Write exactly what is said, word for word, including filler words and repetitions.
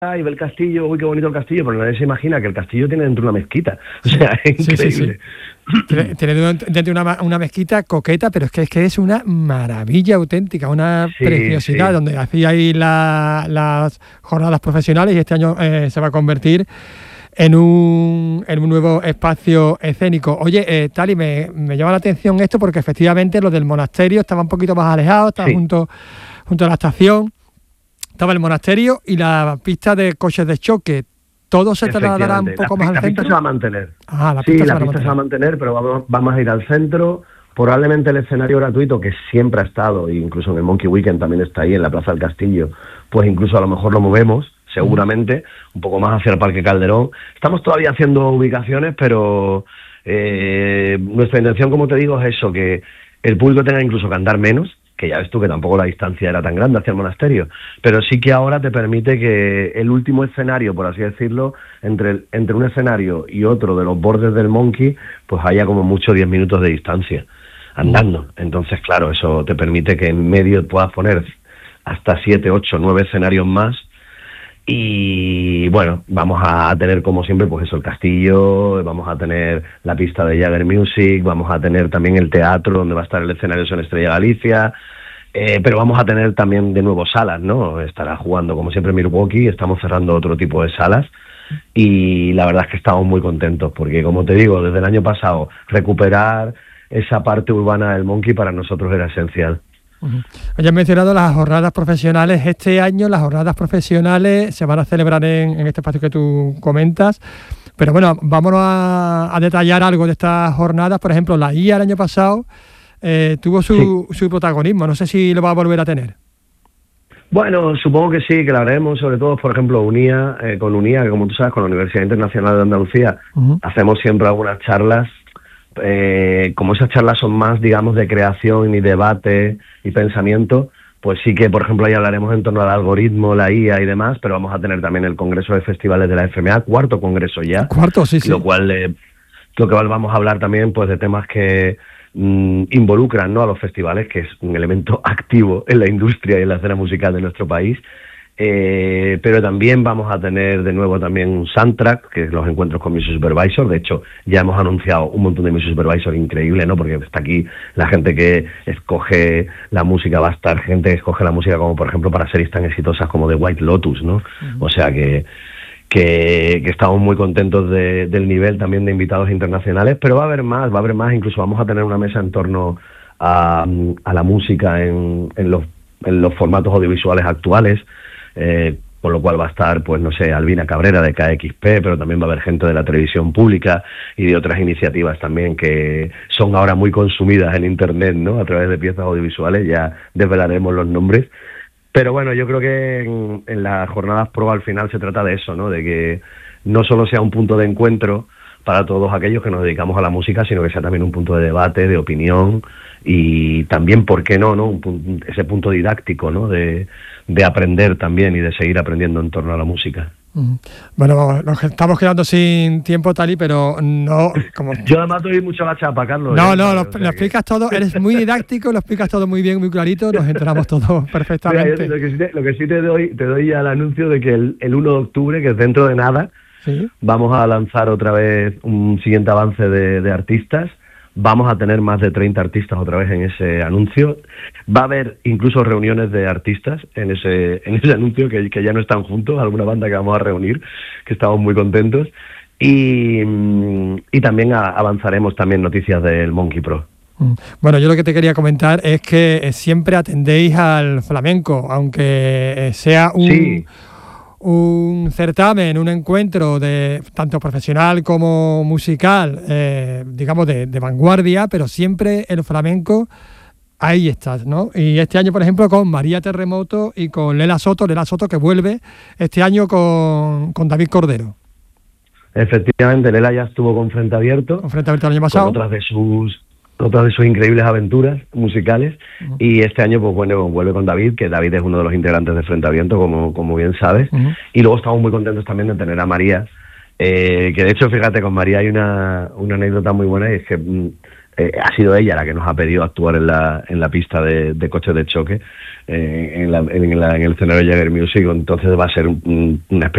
y ve el castillo, uy, qué bonito el castillo, pero nadie se imagina que el castillo tiene dentro una mezquita. O sea, es increíble. Sí, sí, sí. Tiene, tiene dentro una, una mezquita coqueta, pero es que es que es una maravilla auténtica, una sí, preciosidad, sí. Donde hacía ahí la, las jornadas profesionales y este año eh, se va a convertir en un, en un nuevo espacio escénico. Oye, eh, Tali, me, me llama la atención esto porque efectivamente lo del monasterio estaba un poquito más alejado, estaba sí. junto, junto a la estación. Estaba el monasterio y la pista de coches de choque. ¿Todo se trasladará un poco la, más al la centro? La pista se va a mantener. Ah, la sí, pista, la se, va pista se va a mantener, pero vamos, vamos a ir al centro. Probablemente el escenario gratuito, que siempre ha estado, e incluso en el Monkey Weekend también está ahí, en la Plaza del Castillo, pues incluso a lo mejor lo movemos, seguramente, mm. un poco más hacia el Parque Calderón. Estamos todavía haciendo ubicaciones, pero eh, nuestra intención, como te digo, es eso, que el público tenga incluso que andar menos, que ya ves tú que tampoco la distancia era tan grande hacia el monasterio, pero sí que ahora te permite que el último escenario, por así decirlo, entre, el, entre un escenario y otro de los bordes del Monkey, pues haya como mucho diez minutos de distancia, andando. Entonces, claro, eso te permite que en medio puedas poner hasta siete, ocho, nueve escenarios más. Y bueno, vamos a tener como siempre pues eso, el castillo, vamos a tener la pista de Jagger Music, vamos a tener también el teatro donde va a estar el escenario Son Estrella Galicia, eh, pero vamos a tener también de nuevo salas, ¿no? Estará jugando como siempre Milwaukee, estamos cerrando otro tipo de salas y la verdad es que estamos muy contentos porque, como te digo, desde el año pasado recuperar esa parte urbana del Monkey para nosotros era esencial. Uh-huh. Hoy has mencionado las jornadas profesionales. Este año las jornadas profesionales se van a celebrar en, en este espacio que tú comentas. Pero bueno, vámonos a, a detallar algo de estas jornadas. Por ejemplo, la I A el año pasado eh, tuvo su, sí. su protagonismo. No sé si lo va a volver a tener. Bueno, supongo que sí, que la haremos, sobre todo, por ejemplo, UNIA, eh, con UNIA, que como tú sabes, con la Universidad Internacional de Andalucía, uh-huh. hacemos siempre algunas charlas. Eh, como esas charlas son más, digamos, de creación y debate y pensamiento, pues sí que, por ejemplo, ahí hablaremos en torno al algoritmo, la I A y demás, pero vamos a tener también el Congreso de Festivales de la F M A, cuarto congreso ya. Cuarto, sí, sí. Lo cual, eh, lo que vamos a hablar también pues de temas que mmm, involucran, ¿no?, a los festivales, que es un elemento activo en la industria y en la escena musical de nuestro país. Eh, pero también vamos a tener de nuevo también un soundtrack, que es los encuentros con Music Supervisor. De hecho, ya hemos anunciado un montón de Music Supervisor increíble, ¿no? Porque está aquí la gente que escoge la música, va a estar gente que escoge la música como, por ejemplo, para series tan exitosas como The White Lotus, ¿no? Uh-huh. O sea que, que, que estamos muy contentos de, del nivel también de invitados internacionales, pero va a haber más, va a haber más. Incluso vamos a tener una mesa en torno a, a la música en, en, los, en los formatos audiovisuales actuales. Eh, con lo cual va a estar, pues no sé, Albina Cabrera de K X P, pero también va a haber gente de la televisión pública y de otras iniciativas también que son ahora muy consumidas en internet, ¿no?, a través de piezas audiovisuales. Ya desvelaremos los nombres, pero bueno, yo creo que en, en las jornadas pro al final se trata de eso, ¿no?, de que no solo sea un punto de encuentro para todos aquellos que nos dedicamos a la música, sino que sea también un punto de debate, de opinión y también, ¿por qué no?, ¿no? Un, ese punto didáctico, ¿no?, de, de aprender también y de seguir aprendiendo en torno a la música. Uh-huh. Bueno, nos estamos quedando sin tiempo, Tali, pero no... Como... Yo además doy mucho la chapa, Carlos. No, ¿eh? no, lo, o sea lo explicas que... todo, eres muy didáctico, lo explicas todo muy bien, muy clarito, nos enteramos todos perfectamente. Mira, lo, que sí te, lo que sí te doy, te doy ya el anuncio de que el, el uno de octubre, que es dentro de nada, ¿sí?, vamos a lanzar otra vez un siguiente avance de, de artistas. Vamos a tener más de treinta artistas otra vez en ese anuncio. Va a haber incluso reuniones de artistas en ese en ese anuncio que, que ya no están juntos, alguna banda que vamos a reunir, que estamos muy contentos. Y, y también a, avanzaremos también noticias del Monkey Pro. Bueno, yo lo que te quería comentar es que siempre atendéis al flamenco, aunque sea un... Sí. un certamen, un encuentro de tanto profesional como musical, eh, digamos de, de vanguardia, pero siempre el flamenco ahí estás, ¿no? Y este año, por ejemplo, con María Terremoto y con Lela Soto, Lela Soto que vuelve este año con, con David Cordero. Efectivamente, Lela ya estuvo con Frente Abierto, con Frente Abierto el año pasado, con otras de sus otras de sus increíbles aventuras musicales, uh-huh. y este año pues bueno, vuelve con David, que David es uno de los integrantes de Frente Abierto, como, como bien sabes, uh-huh. y luego estamos muy contentos también de tener a María, eh, que de hecho, fíjate, con María hay una, una anécdota muy buena, y es que eh, ha sido ella la que nos ha pedido actuar en la, en la pista de, de coches de choque, eh, en, la, en, la, en el escenario Jagger Music, entonces va a ser un, una especie